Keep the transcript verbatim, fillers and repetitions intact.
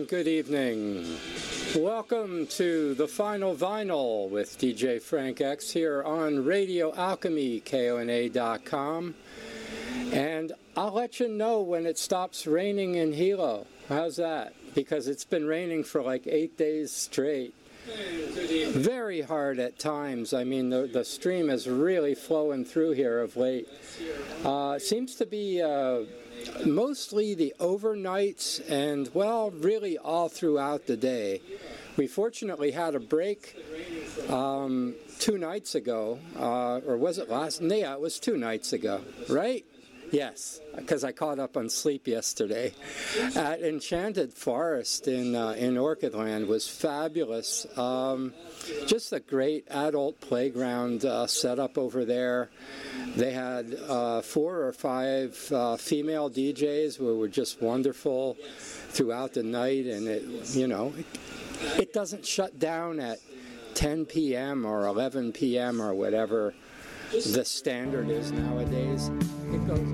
and good evening. Welcome to the Final Vinyl with D J Frank X here on Radio Alchemy, K O N A dot com. And I'll let you know when it stops raining in Hilo. How's that? Because it's been raining for like eight days straight. Very hard at times. I mean, the, the stream is really flowing through here of late. Uh, seems to be uh, mostly the overnights and, well, really all throughout the day. We fortunately had a break um, two nights ago, uh, or was it last? Yeah, it was two nights ago, right? Yes, because I caught up on sleep yesterday. At Enchanted Forest in uh, in Orchidland was fabulous. Um, just a great adult playground uh, set up over there. They had uh, four or five uh, female D Js who were just wonderful throughout the night, and it, you know, it, it doesn't shut down at ten p m or eleven p m or whatever the standard is nowadays. It goes